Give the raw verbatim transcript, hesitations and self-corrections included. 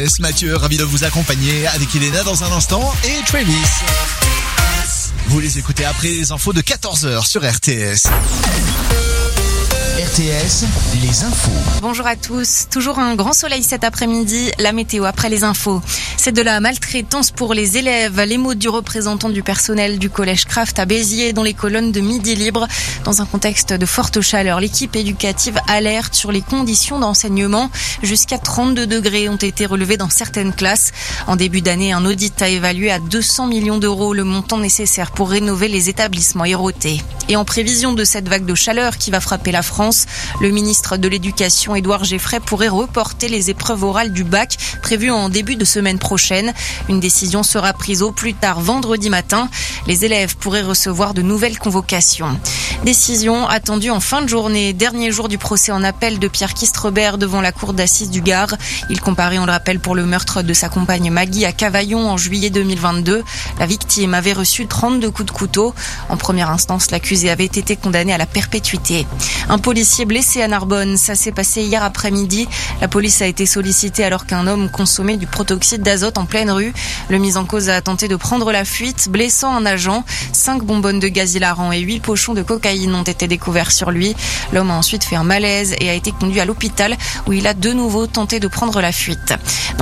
S. Mathieu, ravi de vous accompagner avec Elena dans un instant et Travis. Vous les écoutez après les infos de quatorze heures sur R T S. R T S, les infos. Bonjour à tous. Toujours un grand soleil cet après-midi. La météo après les infos. C'est de la maltraitance pour les élèves. Les mots du représentant du personnel du collège Kraft à Béziers dans les colonnes de Midi Libre. Dans un contexte de forte chaleur, l'équipe éducative alerte sur les conditions d'enseignement. Jusqu'à trente-deux degrés ont été relevés dans certaines classes. En début d'année, un audit a évalué à deux cents millions d'euros le montant nécessaire pour rénover les établissements érotés. Et en prévision de cette vague de chaleur qui va frapper la France, le ministre de l'Éducation, Édouard Geoffrey, pourrait reporter les épreuves orales du bac prévues en début de semaine prochaine. Une décision sera prise au plus tard vendredi matin. Les élèves pourraient recevoir de nouvelles convocations. Décision attendue en fin de journée. Dernier jour du procès en appel de Pierre Kistrebert devant la cour d'assises du Gard. Il comparait, on le rappelle, pour le meurtre de sa compagne Maggie à Cavaillon en juillet deux mille vingt-deux. La victime avait reçu trente-deux coups de couteau. En première instance, l'accusé avait été condamné à la perpétuité. Un policier blessé à Narbonne, ça s'est passé hier après-midi. La police a été sollicitée alors qu'un homme consommait du protoxyde d'azote en pleine rue. Le mis en cause a tenté de prendre la fuite, blessant un agent. Cinq bonbonnes de gaz hilarant et huit pochons de cocaïne ont été découverts sur lui. L'homme a ensuite fait un malaise et a été conduit à l'hôpital où il a de nouveau tenté de prendre la fuite.